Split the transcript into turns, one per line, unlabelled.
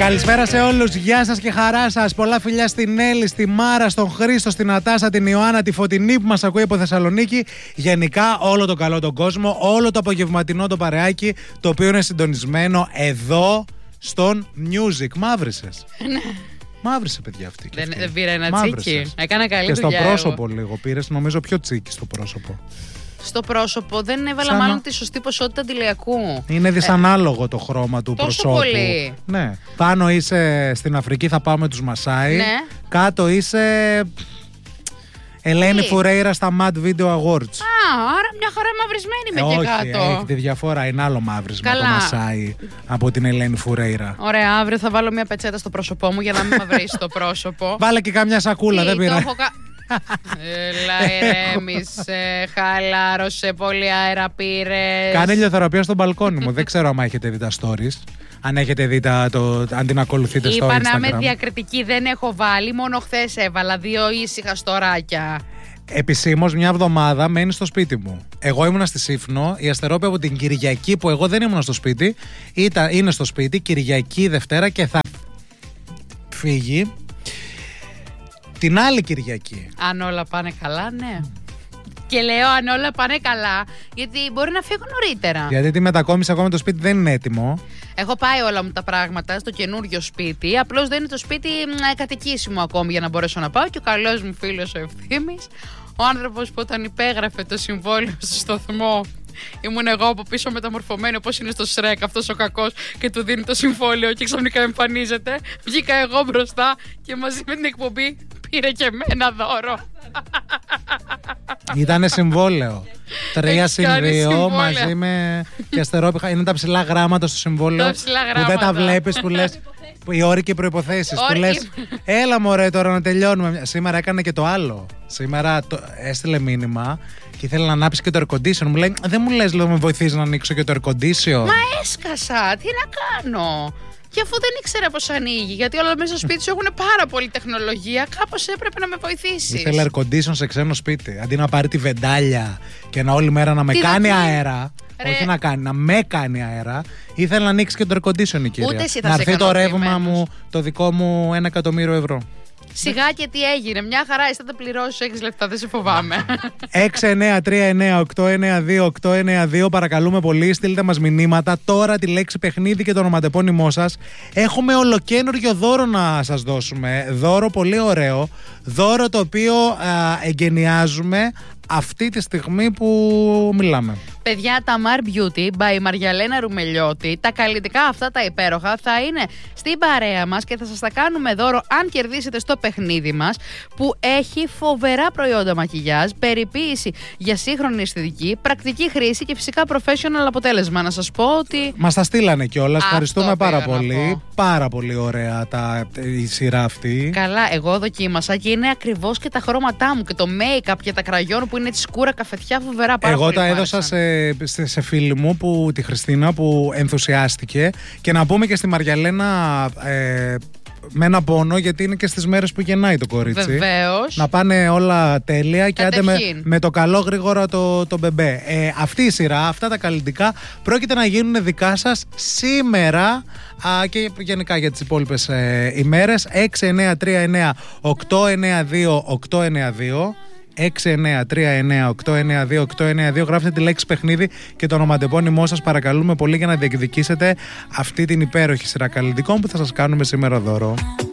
Καλησπέρα σε όλους, γεια σας και χαρά σας. Πολλά φιλιά στην Έλλη, στη Μάρα, στον Χρήστο, στην Νατάσα, την Ιωάννα, τη Φωτεινή που μας ακούει από Θεσσαλονίκη. Γενικά όλο το καλό τον κόσμο, όλο το απογευματινό το παρεάκι, το οποίο είναι συντονισμένο εδώ στον Music. Μαύρισες.
Ναι.
Μαύρισε, παιδιά, αυτή.
Δεν πήρα ένα τσίκι. Έκανα καλή δουλειά.
Και στο πρόσωπο λίγο πήρες, νομίζω πιο τσίκι στο πρόσωπο.
Στο πρόσωπο δεν έβαλα μάλλον τη σωστή ποσότητα τηλεακού.
Είναι δυσανάλογο το χρώμα του προσώπου.
Πολύ.
Ναι. Πάνω είσαι στην Αφρική, θα πάμε τους Μασάι.
Ναι.
Κάτω είσαι Ελένη Φουρέιρα στα Mad Video Awards.
Άρα μια χαρά μαυρισμένη με και κάτω.
Όχι, έχει τη διαφορά. Είναι άλλο μαύρισμα το Μασάι από την Ελένη Φουρέιρα.
Ωραία, αύριο θα βάλω μια πετσέτα στο πρόσωπό μου για να μην μαυρίσει το πρόσωπο.
Βάλε και καμιά σακούλα, δεν πειράζει.
Έλα, ηρέμησε, χαλάρωσε, πολύ αέρα πήρες.
Κάνε ηλιοθεραπεία στο μπαλκόνι μου. Δεν ξέρω αν έχετε δει τα stories. Αν έχετε δει αν την ακολουθείτε στο Instagram.
Είπα να είμαι διακριτική, δεν έχω βάλει. Μόνο χθες έβαλα 2 ήσυχα στοράκια.
Επισήμως μια εβδομάδα μένει στο σπίτι μου. Εγώ ήμουνα στη Σύφνο. Η Αστερόπη από την Κυριακή που εγώ δεν ήμουνα στο σπίτι είναι στο σπίτι Κυριακή, Δευτέρα και θα φύγει την άλλη Κυριακή.
Αν όλα πάνε καλά, ναι. Και λέω αν όλα πάνε καλά, γιατί μπορεί να φύγω νωρίτερα.
Γιατί τη μετακόμιση ακόμα το σπίτι δεν είναι έτοιμο.
Έχω πάει όλα μου τα πράγματα στο καινούριο σπίτι. Απλώς δεν είναι το σπίτι κατοικήσιμο ακόμη για να μπορέσω να πάω. Και ο καλός μου φίλος ο Ευθύμης, ο άνθρωπος που όταν υπέγραφε το συμβόλαιο στο σταθμό, ήμουν εγώ από πίσω μεταμορφωμένη όπως είναι στο Σρέκ αυτός ο κακός και του δίνει το συμβόλαιο και ξαφνικά εμφανίζεται. Βγήκα εγώ μπροστά και μαζί με την εκπομπή πήρε και εμένα δώρο.
Ήτανε συμβόλαιο. 3+2 μαζί με και Αστερόπη. Είναι τα ψηλά γράμματα στο συμβόλαιο που δεν τα βλέπεις, που λες οι όροι και οι προϋποθέσεις. Που λες έλα μωρέ τώρα να τελειώνουμε. Σήμερα έκανε και το άλλο. Σήμερα έστειλε μήνυμα και ήθελε να ανάψει και το air condition. Μου λέει δεν μου λες, λέω, με βοηθείς να ανοίξω και το air condition.
Μα έσκασα, τι να κάνω. Και αφού δεν ήξερα πώς ανοίγει, γιατί όλα μέσα στο σπίτι σου έχουν πάρα πολλή τεχνολογία, κάπως έπρεπε να με βοηθήσεις.
Ήθελε air condition σε ξένο σπίτι. Αντί να πάρει τη βεντάλια και να όλη μέρα να με κάνει αέρα. Όχι να κάνει, να με κάνει αέρα. Ήθελε να ανοίξει και το air condition η κυρία. Να έρθει το ρεύμα μου, το δικό μου 1.000.000 ευρώ.
Σιγά και τι έγινε, μια χαρά, εσύ θα τα πληρώσεις, έχεις λεφτά, δεν σε φοβάμαι.
6939892 παρακαλούμε πολύ, στείλτε μας μηνύματα. Τώρα τη λέξη παιχνίδι και το ονοματεπώνυμό σας. Έχουμε ολοκένουργιο δώρο να σας δώσουμε. Δώρο πολύ ωραίο. Δώρο το οποίο εγκαινιάζουμε αυτή τη στιγμή που μιλάμε.
Παιδιά, τα Mar Beauty by Μαριαλένα Ρουμελιώτη, τα καλλιτικά αυτά τα υπέροχα θα είναι στην παρέα μας και θα σας τα κάνουμε δώρο αν κερδίσετε στο παιχνίδι μας, που έχει φοβερά προϊόντα μακιγιάζ, περιποίηση για σύγχρονη αισθητική, πρακτική χρήση και φυσικά professional αποτέλεσμα. Να σας πω ότι
μας τα στείλανε κιόλας. Ευχαριστούμε πάρα πολύ. Πάρα πολύ ωραία η σειρά αυτή.
Καλά, εγώ δοκίμασα και είναι ακριβώς και τα χρώματά μου και το make-up και τα κραγιόν που είναι έτσι σκούρα καφετιά, φοβερά πάρα
εγώ
πολύ.
Εγώ τα έδωσα σε φίλη μου, τη Χριστίνα, που ενθουσιάστηκε. Και να πούμε και στη Μαριαλένα με ένα πόνο, γιατί είναι και στις μέρες που γεννάει το κορίτσι.
Βεβαίως.
Να πάνε όλα τέλεια και άντε με το καλό γρήγορα το μπεμπέ. Αυτή η σειρά, αυτά τα καλλιτικά πρόκειται να γίνουν δικά σας σήμερα και γενικά για τις υπόλοιπες ημέρες. 6939892 6939892 γράφετε τη λέξη παιχνίδι και το ονοματεπώνυμό σας παρακαλούμε πολύ, για να διεκδικήσετε αυτή την υπέροχη σειρά καλλιτικών που θα σας κάνουμε σήμερα δώρο.